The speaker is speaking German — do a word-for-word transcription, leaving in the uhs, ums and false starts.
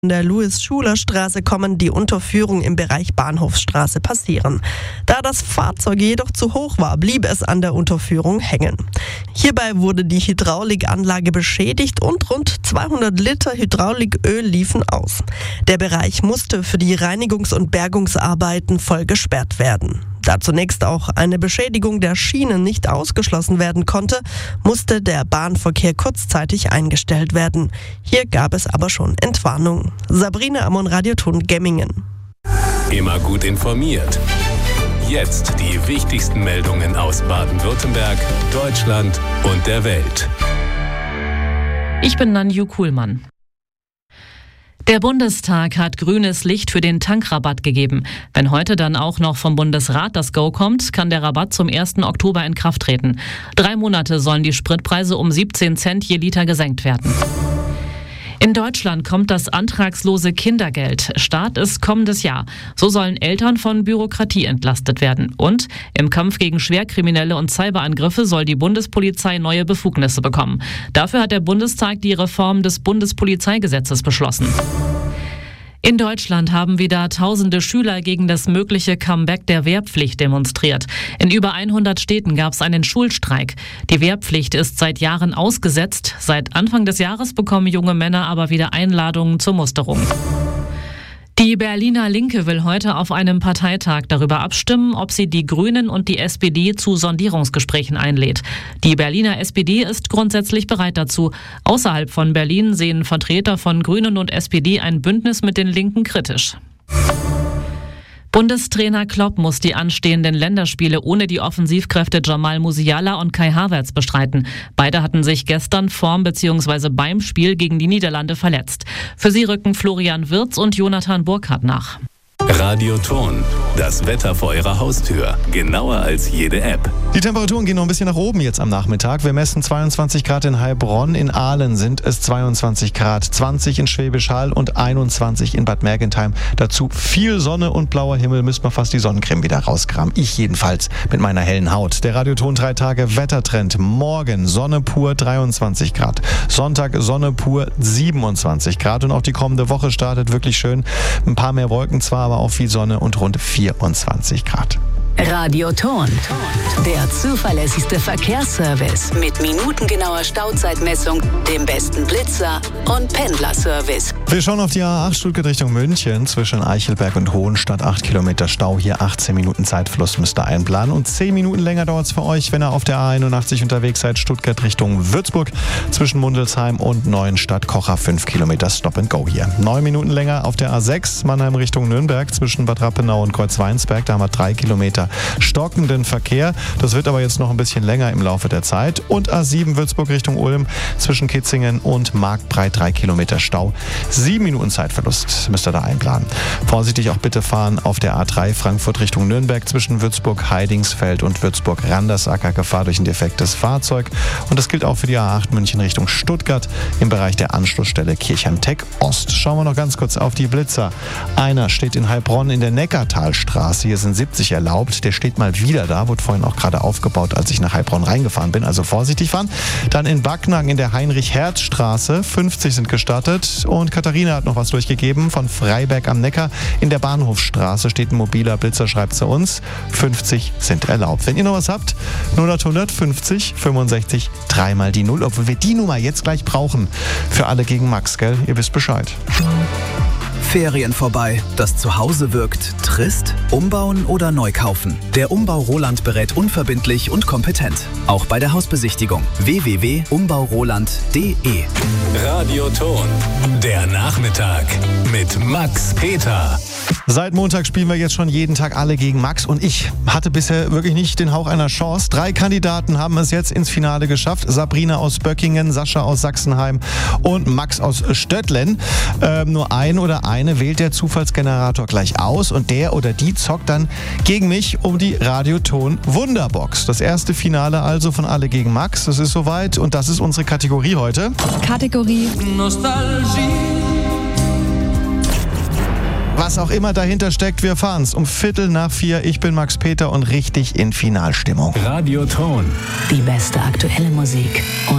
Von der Louis-Schuler-Straße kommen, die Unterführung im Bereich Bahnhofsstraße passieren. Da das Fahrzeug jedoch zu hoch war, blieb es an der Unterführung hängen. Hierbei wurde die Hydraulikanlage beschädigt und rund zweihundert Liter Hydrauliköl liefen aus. Der Bereich musste für die Reinigungs- und Bergungsarbeiten voll gesperrt werden. Da zunächst auch eine Beschädigung der Schienen nicht ausgeschlossen werden konnte, musste der Bahnverkehr kurzzeitig eingestellt werden. Hier gab es aber schon Entwarnung. Sabrina Amon, Radioton Gemmingen. Immer gut informiert. Jetzt die wichtigsten Meldungen aus Baden-Württemberg, Deutschland und der Welt. Ich bin Nanju Kuhlmann. Der Bundestag hat grünes Licht für den Tankrabatt gegeben. Wenn heute dann auch noch vom Bundesrat das Go kommt, kann der Rabatt zum ersten Oktober in Kraft treten. Drei Monate sollen die Spritpreise um siebzehn Cent je Liter gesenkt werden. In Deutschland kommt das antragslose Kindergeld. Start ist kommendes Jahr. So sollen Eltern von Bürokratie entlastet werden. Und im Kampf gegen Schwerkriminelle und Cyberangriffe soll die Bundespolizei neue Befugnisse bekommen. Dafür hat der Bundestag die Reform des Bundespolizeigesetzes beschlossen. In Deutschland haben wieder tausende Schüler gegen das mögliche Comeback der Wehrpflicht demonstriert. In über hundert Städten gab es einen Schulstreik. Die Wehrpflicht ist seit Jahren ausgesetzt. Seit Anfang des Jahres bekommen junge Männer aber wieder Einladungen zur Musterung. Die Berliner Linke will heute auf einem Parteitag darüber abstimmen, ob sie die Grünen und die S P D zu Sondierungsgesprächen einlädt. Die Berliner S P D ist grundsätzlich bereit dazu. Außerhalb von Berlin sehen Vertreter von Grünen und S P D ein Bündnis mit den Linken kritisch. Bundestrainer Klopp muss die anstehenden Länderspiele ohne die Offensivkräfte Jamal Musiala und Kai Havertz bestreiten. Beide hatten sich gestern vorm bzw. beim Spiel gegen die Niederlande verletzt. Für sie rücken Florian Wirtz und Jonathan Burkhardt nach. Radioton, das Wetter vor Ihrer Haustür. Genauer als jede App. Die Temperaturen gehen noch ein bisschen nach oben jetzt am Nachmittag. Wir messen zweiundzwanzig Grad in Heilbronn, in Aalen sind es zweiundzwanzig Grad, zwanzig in Schwäbisch Hall und einundzwanzig in Bad Mergentheim. Dazu viel Sonne und blauer Himmel, müsste man fast die Sonnencreme wieder rauskramen. Ich jedenfalls mit meiner hellen Haut. Der Radioton drei Tage Wettertrend. Morgen Sonne pur dreiundzwanzig Grad. Sonntag Sonne pur siebenundzwanzig Grad und auch die kommende Woche startet wirklich schön. Ein paar mehr Wolken zwar, aber auch viel Sonne und rund vierundzwanzig Grad. Radioton, der zuverlässigste Verkehrsservice mit minutengenauer Stauzeitmessung, dem besten Blitzer und Pendlerservice. Wir schauen auf die A acht Stuttgart Richtung München. Zwischen Eichelberg und Hohenstadt acht Kilometer Stau. Hier achtzehn Minuten Zeitfluss müsst ihr einplanen. Und zehn Minuten länger dauert es für euch, wenn ihr auf der A einundachtzig unterwegs seid. Stuttgart Richtung Würzburg. Zwischen Mundelsheim und Neuenstadt Kocher fünf Kilometer Stop and Go hier. neun Minuten länger auf der A sechs Mannheim Richtung Nürnberg. Zwischen Bad Rappenau und Kreuzweinsberg. Da haben wir drei Kilometer stockenden Verkehr. Das wird aber jetzt noch ein bisschen länger im Laufe der Zeit. Und A sieben Würzburg Richtung Ulm zwischen Kitzingen und Marktbreit drei Kilometer Stau. Sieben Minuten Zeitverlust müsst ihr da einplanen. Vorsichtig auch bitte fahren auf der A drei Frankfurt Richtung Nürnberg zwischen Würzburg-Heidingsfeld und Würzburg-Randersacker. Gefahr durch ein defektes Fahrzeug. Und das gilt auch für die A acht München Richtung Stuttgart im Bereich der Anschlussstelle Kirchheim-Tech Ost. Schauen wir noch ganz kurz auf die Blitzer. Einer steht in Heilbronn in der Neckartalstraße. Hier sind siebzig erlaubt. Der steht mal wieder da, wurde vorhin auch gerade aufgebaut, als ich nach Heilbronn reingefahren bin, also vorsichtig fahren. Dann in Backnang in der Heinrich-Herz-Straße, fünfzig sind gestartet und Katharina hat noch was durchgegeben, von Freiberg am Neckar in der Bahnhofsstraße steht ein mobiler Blitzer, schreibt zu uns, fünfzig sind erlaubt. Wenn ihr noch was habt, null acht hundert fünfzig fünfundsechzig, dreimal die Null, obwohl wir die Nummer jetzt gleich brauchen. Für alle gegen Max, gell? Ihr wisst Bescheid. Ferien vorbei, das Zuhause wirkt trist? Umbauen oder neu kaufen? Der Umbau Roland berät unverbindlich und kompetent. Auch bei der Hausbesichtigung. w w w punkt umbauroland punkt d e. Radioton, der Nachmittag mit Max Peter. Seit Montag spielen wir jetzt schon jeden Tag alle gegen Max und ich hatte bisher wirklich nicht den Hauch einer Chance. Drei Kandidaten haben es jetzt ins Finale geschafft. Sabrina aus Böckingen, Sascha aus Sachsenheim und Max aus Stöttlen. Ähm, nur ein oder eine wählt der Zufallsgenerator gleich aus und der oder die zockt dann gegen mich um die Radioton Wunderbox. Das erste Finale also von Alle gegen Max. Das ist soweit und das ist unsere Kategorie heute. Kategorie Nostalgie. Was auch immer dahinter steckt, wir fahren's um Viertel nach vier. Ich bin Max Peter und richtig in Finalstimmung. Radioton. Die beste aktuelle Musik. Und